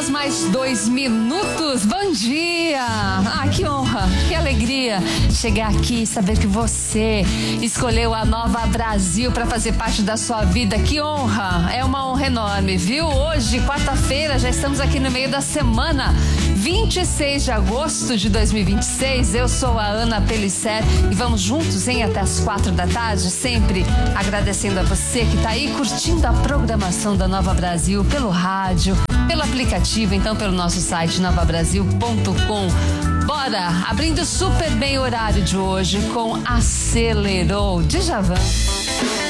horas mais 2 minutos. Bom dia! Que honra, que alegria chegar aqui e saber que você escolheu a Nova Brasil para fazer parte da sua vida. Que honra! É uma honra enorme, viu? Hoje, quarta-feira, já estamos aqui no meio da semana, 26 de agosto de 2026. Eu sou a Ana Pellicer e vamos juntos, até as 4 da tarde, sempre agradecendo a você que está aí curtindo a programação da Nova Brasil pelo rádio, pelo aplicativo, então pelo nosso site novabrasil.com. Bora, abrindo super bem o horário de hoje com Acelerou, Djavan.